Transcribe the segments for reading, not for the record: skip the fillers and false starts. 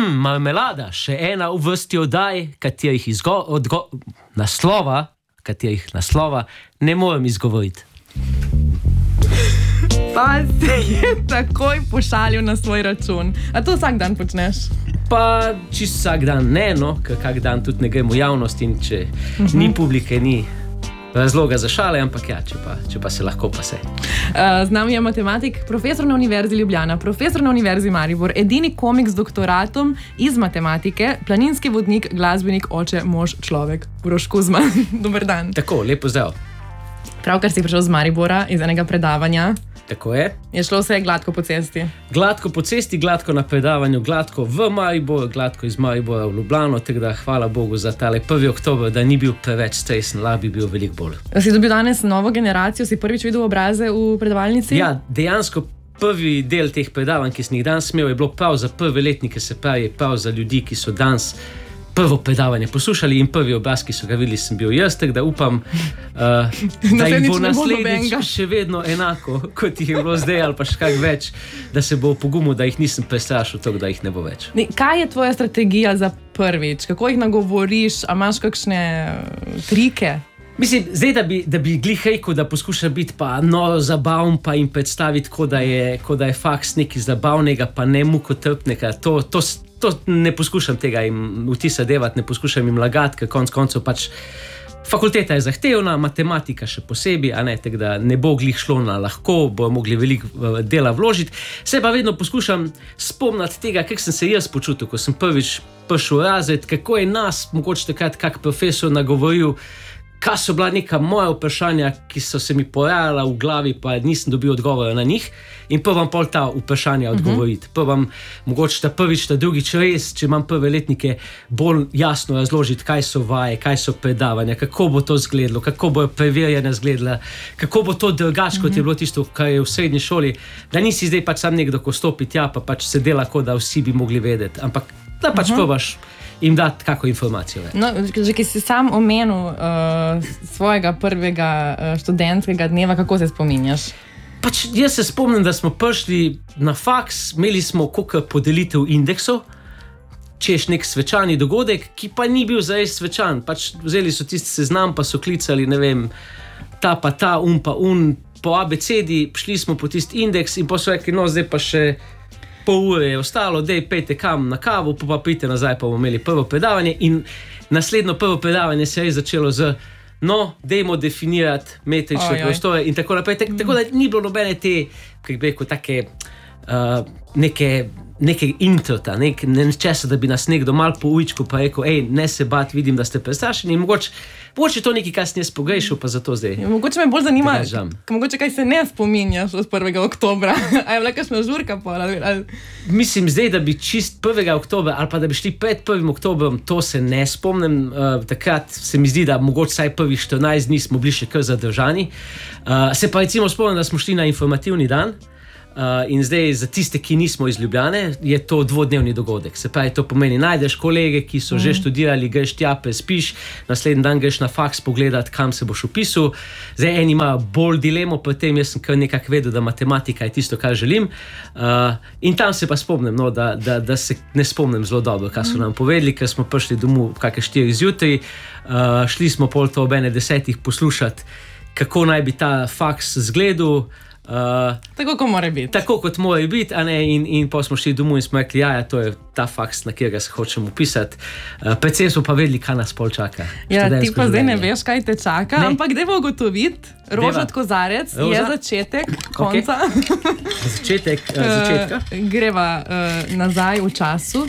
Marmelada, še ena v vrsti oddaj, katerih naslova ne morem izgovoriti. Pa se je takoj pošalil na svoj račun. A to vsak dan počneš? Pa čisto vsak dan ne, no, kak dan tudi ne gremo v javnost in če ni publike, ni razloga za šale, ampak ja, če pa se lahko, pa se. Z nami je matematik, profesor na Univerzi Ljubljana, profesor na Univerzi Maribor, edini komik z doktoratom iz matematike, planinski vodnik, glasbenik, oče, mož, človek. Uroš Kuzman. Dober dan. Tako, lep pozdrav. Pravkar si prišel z Maribora iz enega predavanja. Tako je. Je šlo vse gladko po cesti? Gladko po cesti, gladko na predavanju, gladko v Maribor, gladko iz Maribora v Ljubljano, tako da hvala Bogu za tale 1. oktober, da ni bil preveč stresen, lahko bi bil veliko bolj. Si dobil danes novo generacijo, si prvič videl obraze v predavalnici? Ja, dejansko prvi del teh predavanj, ki sem jih danes imel, je bilo prav za prve letnike, se pravi prav za ljudi, ki so danes prvo predavanje poslušali in prvi obraz, ki so ga videli, sem bil jaz, tako da upam, da jih bo naslednjič še vedno enako, kot jih je bilo zdaj ali pa še kaj več, da se bo pogumil, da jih nisem prestrašil tako, da jih ne bo več. Kaj je tvoja strategija za prvič? Kako jih nagovoriš? A imaš kakšne trike? Mislim, zdaj, da bi glih rekel, da poskuša biti pa noro zabaven, pa jim predstaviti, kot da je faks nekaj zabavnega, pa ne mukotrpnega, to ne poskušam tega jim vtisa devati, ne poskušam jim lagati, ker konc koncev pač fakulteta je zahtevna, matematika še posebej, a ne, tako da ne bo glih šlo na lahko, bojo mogli veliko dela vložiti. Se pa vedno poskušam spomniti tega, kako sem se jaz počutil, ko sem prvič prišel v razred, kako je nas, mogoče takrat kak profesor nagovoril, kaj so bila neka moja vprašanja, ki so se mi porajala v glavi, pa nisem dobil odgovora na njih in prvam pol ta vprašanja odgovoriti. Prvam mogoče ta prvič, ta drugič res, če imam prve letnike, bolj jasno razložiti, kaj so vaje, kaj so predavanja, kako bo to izgledalo, kako bo preverjanja izgledala, kako bo to drugače, kot je bilo tisto, kar je v srednji šoli, da nisi zdaj pač sam nekdo, ko stopi tja, pa pač se dela, kot da vsi bi mogli vedeti, ampak da pač probaš jim dati kako informacijo. No, že ki si sam omenil svojega prvega študentskega dneva, kako se spominjaš? Pač jaz se spomnim, da smo prišli na faks, imeli smo koliko podelitev indeksov, češ nek svečani dogodek, ki pa ni bil zares svečan. Pač vzeli so tisti seznam, pa so klicali, ne vem, ta pa ta, pa po abecedi, šli smo po tisti indeks in pa so rekli, no zdaj pa še pol ure je ostalo, dej pejte kam na kavu, pa pridite nazaj, pa bomo imeli prvo predavanje in naslednjo prvo predavanje se je začelo z dejmo definirati metrične prostore in tako naprej. Tako da ni bilo nobene te, kako bi rekel, take neke introta, nečesa, da bi nas nekdo mal po ujčku pa rekel, ne se bat, vidim, da ste prestrašeni in mogoče to nekaj, kar sem jaz pogrešal, pa zato zdaj. Mogoče me bolj zanima, mogoče kaj se ne spominjaš od 1. oktobra. A je bila kakšna žurka pa? Mislim zdaj, da bi čist 1. oktobra ali pa da bi šli pred 1. oktobrom, to se ne spomnim. Takrat se mi zdi, da mogoče vsaj prvih 14 dni smo bili še kar zadržani. Se pa recimo spomnim, da smo šli na informativni dan. In zdaj za tiste, ki nismo iz Ljubljane, je to dvodnevni dogodek. Se pravi, to pomeni, najdeš kolege, ki so že študirali, greš tja, prespiš, naslednji dan greš na faks pogledati, kam se boš vpisal. Zdaj eni imajo bolj dilemo, potem jaz sem kar nekako vedel, da matematika je tisto, kar želim. In tam se pa spomnim, da se ne spomnim zelo dobro, kaj so nam povedali, ker smo prišli domov kakšne 4 zjutraj, šli smo pol to ob 10 poslušati, kako naj bi ta faks izgledal. Tako kot mora biti. Tako kot mora biti, a ne, in pa smo šli domov in smo rekli, to je ta faks, na katerega se hočemo upisati. Predvsem smo pa vedeli, kaj nas pol čaka. Ja, ti pa zdaj ne veš, kaj te čaka, ampak dajmo ugotoviti. Rožat kozarec je začetek konca. Začetka. Greva nazaj v času.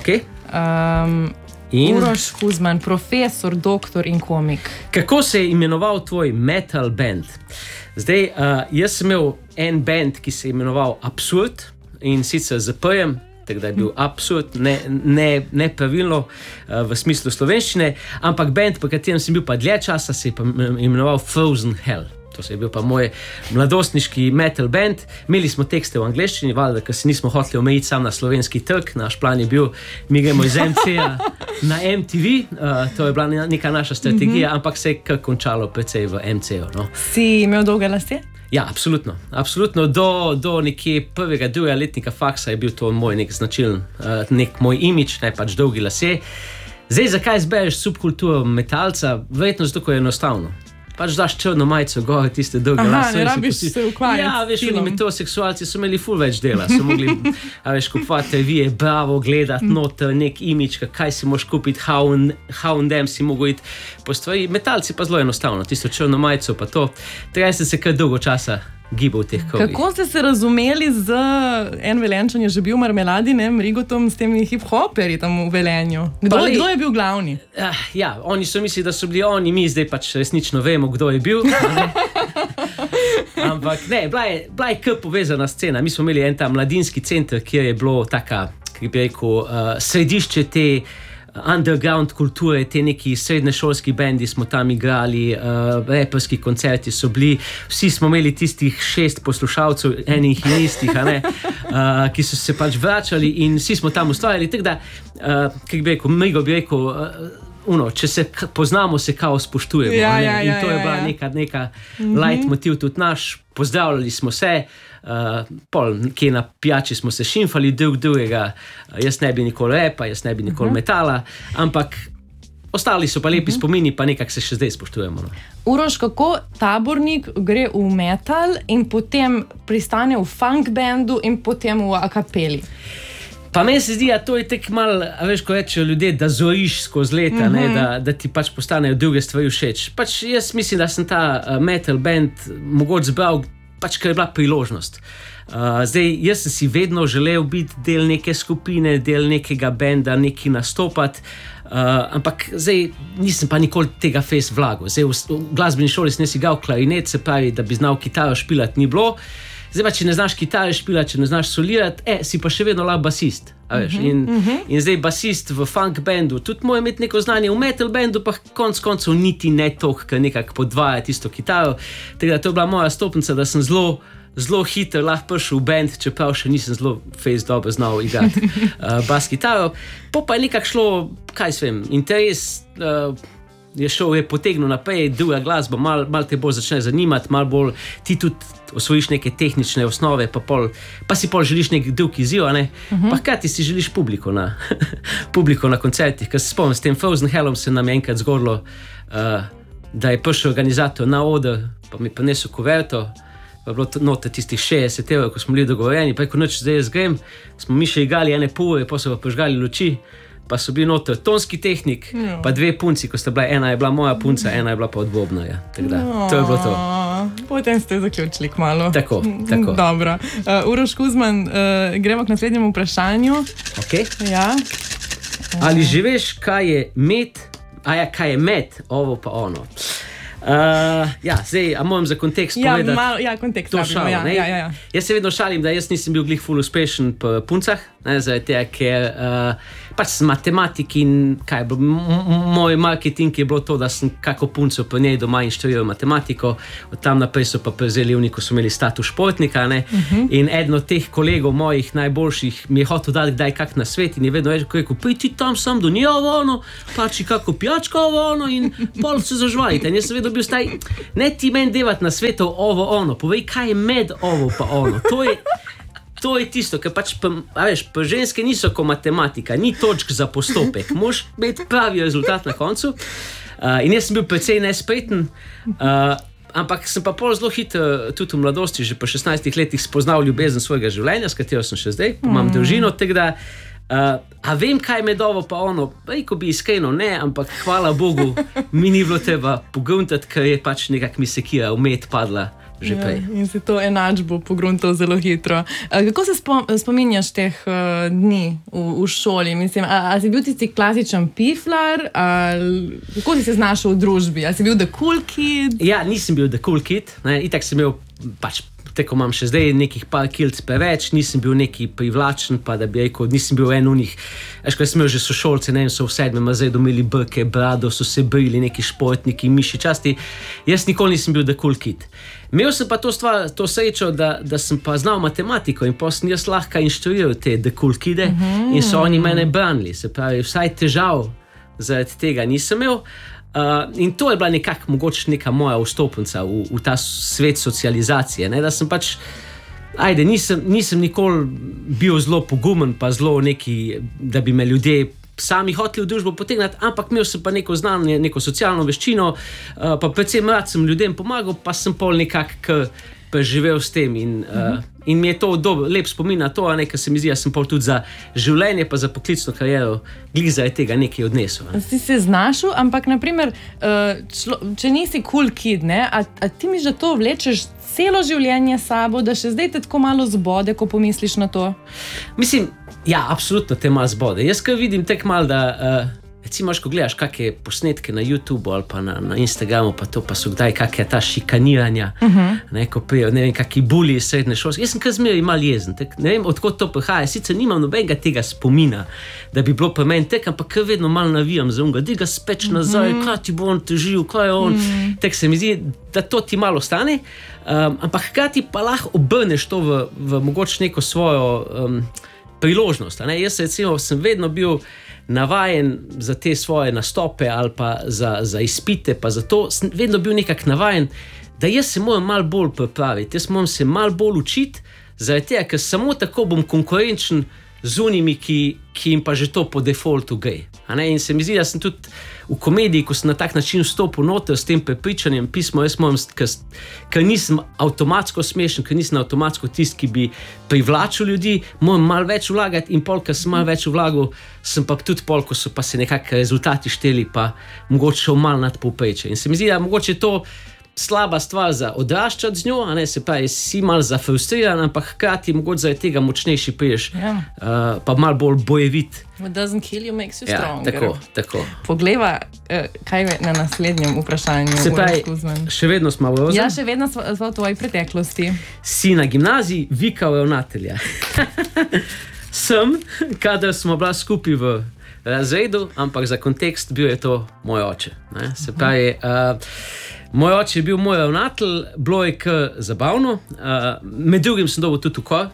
Uroš Kuzman, profesor, doktor in komik. Kako se je imenoval tvoj metal band? Zdaj, jaz sem imel en band, ki se je imenoval Absurd in sicer z P-jem, tako da je bil absurd, ne pravilno v smislu slovenščine, ampak band, po katerem sem bil pa dlje časa, se je pa imenoval Frozen Hell. To se je bil pa moj mladostniški metal band. Imeli smo tekste v angleščini, valjda, ker se nismo hoteli omejiti sam na slovenski trg. Naš plan je bil, mi gremo iz MC-ja na MTV, to je bila neka naša strategija, ampak se je kar končalo precej v MC-ju. No. Si imel dolge lase? Ja, absolutno. Do nekje prvega, drugega letnika faksa je bil to moj nek značilen, nek moj imidž, ne pač dolgi lasje. Zdaj, zakaj izbereš subkulturo metalca? Verjetno zato, ko je enostavno. Pač daš črno majico, gore tiste dolge lase. Ne rabiš se ukvarjati. Ja, veš, oni metroseksualci so imeli ful več dela. So mogli, kupovati revije, Bravo, gledati noter, nek imidž, kaj si moš kupiti, H&M si mogel iti po stvari. Metalci pa zelo enostavno, tisto črno majico pa to. Treba se kar dolgo časa gibal v teh krogih. Kako ste se razumeli z en Velenjčan je že bil Marmeladinem, Rigotom, s temi hip-hoperi tam v Velenju? Kdo je bil glavni? Ja, oni so mislili, da so bili oni, mi zdaj pač resnično vemo, kdo je bil. Ampak ne, bila je kar povezana scena. Mi smo imeli en ta mladinski center, kjer je bilo taka, kako bi rekel, središče te underground kulture, te neki srednješolski bendi smo tam igrali, raperski koncerti so bili, vsi smo imeli tistih 6 poslušalcev, enih in istih, ki so se pač vračali in vsi smo tam ustvarjali, tako da, kako bi rekel, Migo bi rekel, če se poznamo, se kao spoštujemo. In to je bila neka light motiv tudi naš, pozdravljali smo se, kje na pijači smo se šimfali drugega, jaz ne bi nikoli repa, jaz ne bi nikoli metala, ampak ostali so pa lepi spomini, pa nekako se še zdaj spoštujemo. Uroš, kako tabornik gre v metal in potem pristane v funk bandu in potem v a kapeli? Pa meni se zdi, to je tek malo, veš, ko rečejo ljudje, da zoriš skozi leta, da ti pač postanejo druge stvari všeč. Pač jaz mislim, da sem ta metal band mogoče zbral, pač ker je bila priložnost. Zdaj, jaz sem si vedno želel biti del neke skupine, del nekega benda, neki nastopati, ampak zdaj nisem pa nikoli tega fejs vlagal. Zdaj, v glasbeni šoli sem igral klarinet, se pravi, da bi znal kitaro špilati, ni bilo. Zdaj pa, če ne znaš kitare špilati, če ne znaš solirati, si pa še vedno lahko basist. In zdaj basist v funk bandu, tudi mora imeti neko znanje, v metal bandu pa konc koncev niti ne toliko, ker nekako podvaja tisto kitaro. Tako da to je bila moja stopnica, da sem zelo hitro lahko prišel v band, čeprav še nisem zelo fejs dobro znal igrati bas kitaro. Pa je nekako šlo, kaj svem, interes je potegnil naprej, druga glasba, malo te bolj začne zanimati, malo bolj ti tudi osvojiš neke tehnične osnove, pa si pol želiš nek drug izziv, pa hkrati si želiš publiko na koncertih, ker se spomnim, s tem Frozen Hellom se nam je enkrat zgodilo, da je prišel organizator na oder, pa mi prinesel kuverto, pa je bilo noter tistih 60 €, ko smo bili dogovorjeni, pa je ko noč zdaj jaz grem, smo mi še igrali ene pol ure, pa so pa požgali luči, pa so bili noter tonski tehnik, pa 2 punci, ko sta bila, ena je bila moja punca, ena je bila pa od bobna. Tako da, to je bilo to. Potem ste zaključili kmalu. Tako. Dobro. Uroš Kuzman, gremo k naslednjemu vprašanju. Ok. Ja. Ali že veš, kaj je med, kaj je med, ovo pa ono? Zdaj, a moram za kontekst povedati? Kontekst to šalo, ja. Jaz se vedno šalim, da jaz nisem bil glih ful uspešen po puncah, zaradi tega, ker pač sem matematik in kaj je bilo, moj marketing je bilo to, da sem kako punco po njej doma inštruiral matematiko, od tam naprej so pa prevzeli oni, ko so imeli status športnika, in eden od teh kolegov mojih najboljših mi je hotel dati kdaj kak na svet in je vedno rekel, pej ti tam sam do nje ovo ono, plači kako pijačka ovo ono in pol se zažvalite. In jaz sem vedno bil staj, ne ti meni devati na svetu ovo ono, povej, kaj je med ovo pa ono. To je tisto, ker pač, pa ženske niso kot matematika, ni točk za postopek, moraš imeti pravi rezultat na koncu. In jaz sem bil precej nespreten, ampak sem pa pol zelo hitro, tudi v mladosti, že po 16 letih spoznal ljubezen svojega življenja, s katero sem še zdaj, imam družino, tako da, a vem, kaj je med ovo pa ono, ko bi iskreno ne, ampak hvala Bogu, mi ni bilo treba pogruntati, ker je pač nekak mi sekira vmet padla že prej. In si to enačbo pogruntal zelo hitro. Kako se spominjaš teh dni v šoli? Mislim, a si bil tisti klasičen piflar? Kako si se znašel v družbi? A si bil the cool kid? Ja, nisem bil the cool kid. Itak sem imel pač, tako imam še zdaj nekih par kilc preveč, nisem bil neki privlačen, pa da bi rekel, nisem bil en unih, ko sem imel že sošolce, so v 7. razredu imeli brke, brado, so se brili neki športniki, miši časti. Jaz nikoli nisem bil the cool kid. Imel sem pa to srečo, da sem pa znal matematiko in pa sem jaz lahko inštruiral te the cool kide in so oni mene branili. Se pravi, vsaj težav zaradi tega nisem imel. In to je bila nekako mogoče neka moja vstopnica v ta svet socializacije, ne? Da sem pač, nisem nikoli bil zelo pogumen, pa zelo neki, da bi me ljudje sami hoteli v družbo potegnati, ampak imel sem pa neko znanje, neko socialno veščino, pa predvsem rad sem ljudem pomagal, pa sem pol nekako preživel s tem in mi je to lep spomin na to, ker se mi zdi, da sem pol tudi za življenje, pa za poklicno kariero gliza je tega nekaj odnesel. Si se znašel, ampak naprimer, če nisi cool kid, ne, a ti mi že to vlečeš celo življenje sabo, da še zdaj te tako malo zbode, ko pomisliš na to? Mislim, ja, absolutno te malo zbode. Jaz kar vidim tek malo, da recimo, ko gledaš kakšne posnetke na YouTubeu ali pa na Instagramu, pa to pa so kdaj kakšne ta šikaniranja, ko prijo, ne vem, kakšni buliji srednje šolske. Jaz sem kar zmeraj malo jezen, ne vem, odkot to prihaja. Sicer nimam nobenega tega spomina, da bi bilo pri meni tek, ampak kar vedno malo navijam za unga, da ga speč nazaj, kaj ti bo on težil, kaj je on. Tek se mi zdi, da to ti malo ostane, ampak hkrati pa lahko obrneš to v mogoče neko svojo priložnost. Jaz recimo sem vedno bil navajen za te svoje nastope ali pa za izpite, pa za to sem vedno bil nekako navajen, da jaz se moram malo bolj pripraviti, jaz moram se malo bolj učiti, zaradi tega, ker samo tako bom konkurenčen z unimi, ki jim pa že to po defaultu gre. In se mi zdi, da sem tudi v komediji, ko sem na tak način vstopil noter s tem prepričanjem, pismo, jaz moram, ker nisem avtomatsko smešen, ker nisem avtomatsko tisti, ki bi privlačil ljudi, moram malo več vlagati in pol, ker sem malo več vlagal, sem pa tudi pol, ko so pa se nekako rezultati šteli, pa mogoče šel malo nad povprečje. In se mi zdi, da mogoče to slaba stvar za odraščati z njo, se pravi, si malo zafrustriran, ampak hkrati mogoče zaradi tega močnejši priješ, pa malo bolj bojevit. What doesn't kill you makes you stronger. Tako. Poglejva, kaj je na naslednjem vprašanju. Se pravi, še vedno smo v ozem? Ja, še vedno smo v tvoji preteklosti. Si na gimnaziji vikal ravnatelja. Sem, kadar smo bila skupaj v razredu, ampak za kontekst bil je to moj oče. Se pravi, moj oče je bil moj ravnatelj, bilo je kar zabavno, med drugim sem dobil tudi ukor.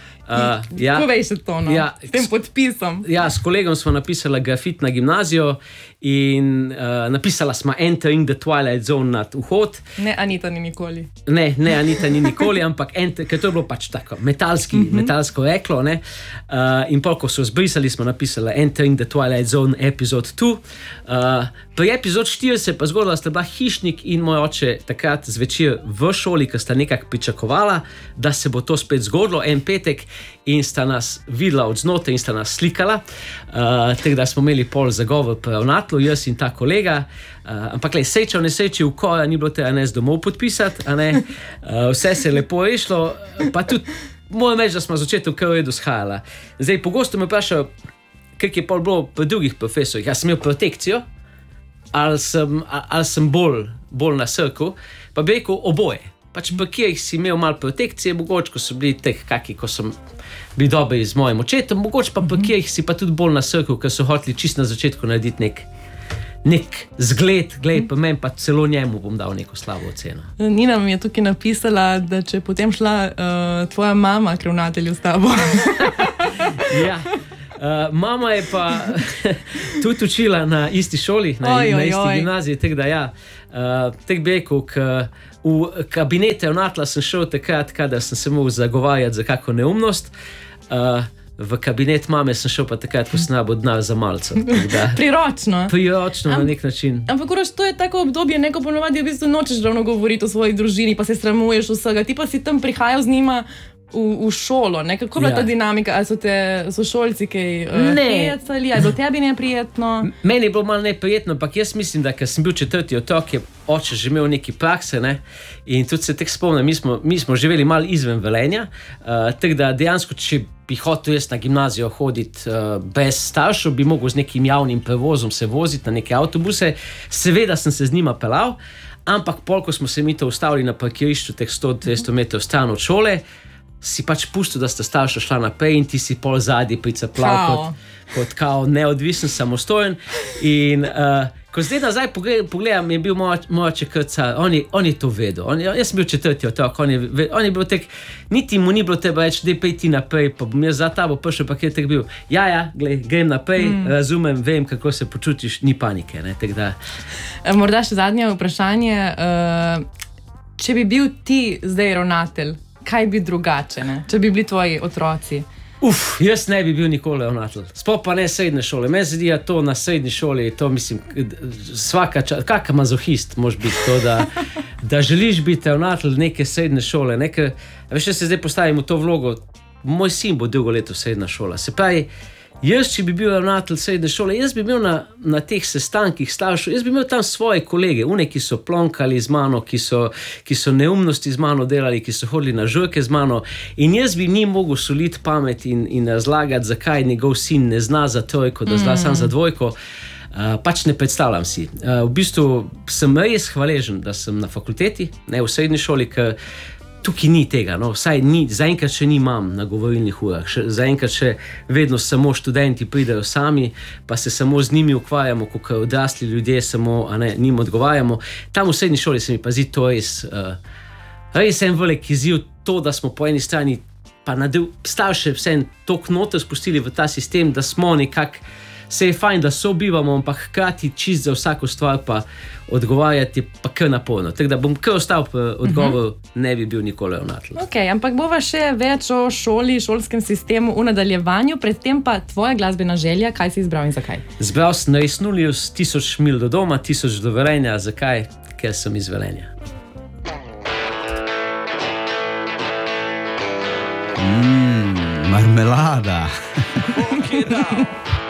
Povej še to, s tem podpisom. Ja, s kolegom smo napisali grafit na gimnazijo in napisala smo Entering the Twilight Zone nad vhod. Ne, Anita ni nikoli. Ne, Anita ni nikoli, ampak ker to je bilo pač tako metalsko reklo. In pol, ko so zbrisali, smo napisali Entering the Twilight Zone episode 2. Pri epizod 4 se pa zgodila, sta bila hišnik in moj oče takrat zvečer v šoli, ker sta nekako pričakovala, da se bo to spet zgodilo, en petek, in sta nas videla od znotraj in sta nas slikala. Tako da smo imeli pol zagovor pri ravnatelju, jaz in ta kolega. Ampak sreča v nesreči ukora ni bilo treba nas domov podpisati, vse se je lepo rešilo, pa tudi moram reči, da smo začetek kar v redu shajala. Zdaj, pogosto me vprašajo, kaj je pol bilo pri drugih profesorjih, jaz sem imel protekcijo, ali sem bolj na srku, pa bi rekel oboje. Pač pa kjer si imel malo protekcije, mogoče, ko so bili kaki, ko sem bil dobri z mojim očetom, mogoče pa kjer si pa tudi bolj na srku, ker so hoteli čisto na začetku narediti nek zgled, glej, pa meni pa celo njemu bom dal neko slabo oceno. Nina mi je tukaj napisala, da če potem šla tvoja mama k ravnatelju s tabo. Ja. Mama je pa tudi učila na isti šoli, na isti gimnaziji, tako da ja, tako bi rekel, v kabinete ravnatelja sem šel takrat, kadar sem se mogel zagovarjati za kakšno neumnost, v kabinet mame sem šel pa takrat, ko sem nabo denar za malce. Priročno. Priročno na nek način. Ampak to je tako obdobje, neko ponovadi v bistvu nočeš ravno govoriti o svoji družini, pa se sramuješ vsega, ti pa si tam prihajal z njima v šolo, ne? Kako je bila ta dinamika? Ali so te sošolci kaj hecali? Ali je bilo tebi neprijetno? Meni je bilo malo neprijetno, ampak jaz mislim, da ker sem bil 4. otrok, je oče že imel neki prakse, ne? In tudi se tek spomnim, mi smo živeli malo izven Velenja, tako da dejansko, če bi hotel jaz na gimnazijo hoditi brez staršev, bi mogel z nekim javnim prevozom se voziti na neke avtobuse, seveda sem se z njima pelal, ampak pol, ko smo se mi to ustavili na parkirišču teh 100-200 metrov stran od šole, si pač pustil, da sta starša šla naprej in ti si pol zadnji pricaplal kot kao neodvisen, samostojen. In Ko zdaj nazaj pogledam, je bil moj oče krcar, on je to vedel. Jaz sem bil četrti otrok, on je bil tek, niti mu ni bilo treba reči, da pej ti naprej, pa bom jaz za tabo prišel, pa je tek bil, glej, grem naprej, razumem, vem, kako se počutiš, ni panike. Ne, Morda še zadnje vprašanje, če bi bil ti zdaj ravnatelj, kaj bi drugače, ne? Če bi bili tvoji otroci? Jaz ne bi bil nikoli ravnatelj. Sploh pa ne srednje šole. Meni se zdi, da to na srednji šoli, to mislim, kakšen mazohist moraš biti to, da želiš biti ravnatelj neke srednje šole. Veš, če se zdaj postavim v to vlogo, moj sin bo dolgo leto srednja šola. Se pravi, jaz, če bi bil ravnatelj srednje šole, jaz bi bil na teh sestankih staršev, jaz bi imel tam svoje kolege, ki so plonkali z mano, ki so neumnosti z mano delali, ki so hodili na žurke z mano in jaz bi njim mogel soliti pamet in razlagati, zakaj njegov sin ne zna za trojko, da zna sam za dvojko. Pač ne predstavljam si. V bistvu sem res hvaležen, da sem na fakulteti, ne v srednji šoli, ker tukaj ni tega, vsaj zaenkrat še ni imam na govorilnih urah, zaenkrat še vedno samo študenti pridejo sami, pa se samo z njimi ukvarjamo, kot odrasli ljudje samo njim odgovarjamo. Tam v srednji šoli se mi pa zdi to res en velik izziv, to, da smo po eni strani pa starše vsem toliko noter spustili v ta sistem, da smo nekako, se je fajn, da sobivamo, ampak hkrati čist za vsako stvar pa odgovarjati pa kar naporno. Tako da bom kar ostal po odgovoru, ne bi bil nikoli ravnatelj. Ok, ampak bova še več o šoli, šolskem sistemu v nadaljevanju, predtem pa tvoja glasbena želja, kaj si izbral in zakaj? Zbral sem Res Nullius, 1000 mil do doma, 1000 do Velenja. Zakaj? Ker sem iz Velenja. Marmelada. Okay,